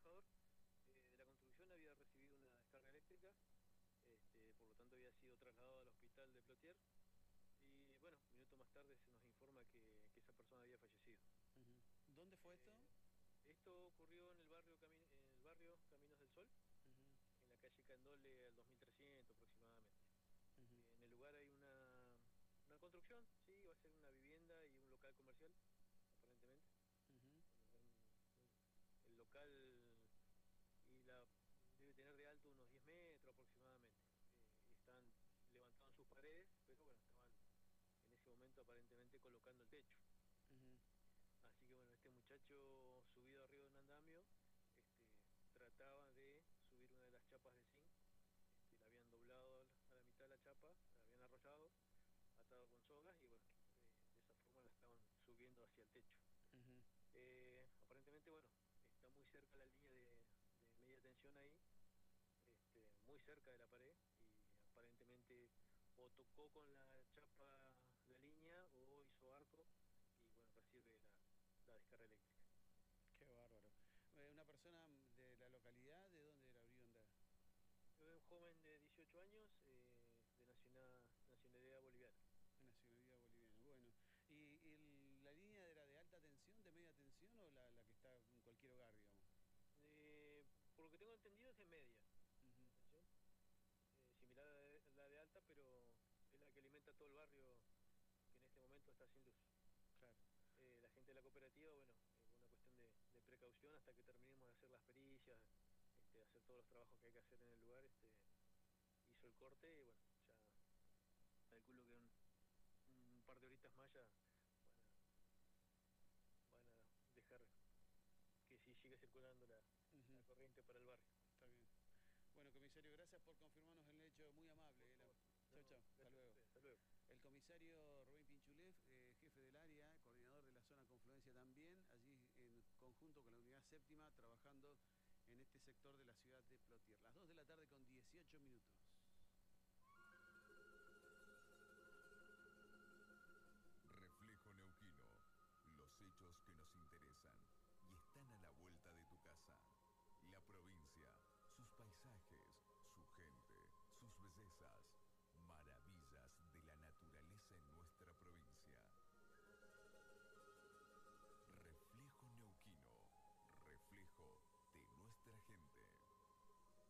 trabajador de la construcción había recibido una descarga eléctrica, por lo tanto había sido trasladado al hospital de Plotier y bueno, un minuto más tarde se nos informa que esa persona había fallecido. ¿Dónde fue esto? Esto ocurrió en el barrio, Caminos del Sol, en la calle Candole al 2300 aproximadamente. En el lugar hay una construcción, sí, va a ser una vivienda y un local comercial, aparentemente. El local debe tener de alto unos 10 metros aproximadamente. Están levantados sus paredes, pero bueno, estaban en ese momento aparentemente colocando el techo. Así que bueno, este muchacho subido arriba de un andamio, trataba de subir una de las chapas de zinc, la habían doblado a la mitad de la chapa, la habían arrollado, atado con sogas y bueno, de esa forma la estaban subiendo hacia el techo. Aparentemente, bueno, está muy cerca la línea de media tensión ahí, muy cerca de la pared y aparentemente o tocó con la chapa la línea o hizo arco y bueno, recibe la descarga eléctrica. Qué bárbaro. ¿Una persona de la localidad? ¿De dónde era oriunda? Un joven de 18 años, de nacionalidad boliviana. De nacionalidad boliviana, bueno. ¿Y la línea era de alta tensión, de media tensión o la que está en cualquier hogar, digamos? Por lo que tengo entendido es de media tensión, similar a la de alta, pero es la que alimenta todo el barrio que en este momento está sin luz. Claro. La gente de la cooperativa, bueno, una cuestión de precaución hasta que terminemos de hacer las pericias, hacer todos los trabajos que hay que hacer en el lugar, hizo el corte y bueno, ya calculo que un par de horitas más ya van a dejar que si siga circulando la corriente para el barrio. Está bien. Bueno, comisario, gracias por confirmarnos el hecho, muy amable. Chao, chao, hasta luego. Hasta luego. El comisario Rubén Pinchulef, jefe del área, coordinador de la zona Confluencia también, allí en conjunto con la unidad séptima, trabajando en este sector de la ciudad de Plotier. Las 2 de la tarde con 18 minutos.